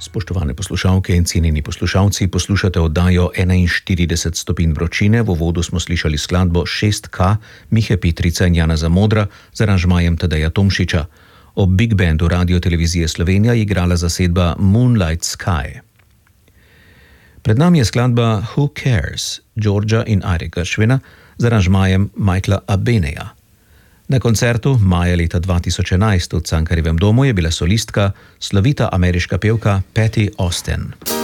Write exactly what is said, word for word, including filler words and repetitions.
Spoštovane poslušalke in cenjeni poslušalci, poslušate oddajo enainštirideset stopinj vročine. V uvodu smo slišali skladbo šest K Mihe Petrica in Jana Zamodra z aranžmajem Tadeja Tomšiča. Ob Big Bandu Radio Televizije Slovenija je igrala zasedba Moonlight Sky. Pred nami je skladba Who Cares Georgia in Ire Gershwina z aranžmajem Michaela Abeneja. Na koncertu maja leta dva tisoč enajst v Cankarjevem domu je bila solistka slovita ameriška pevka Patti Austin.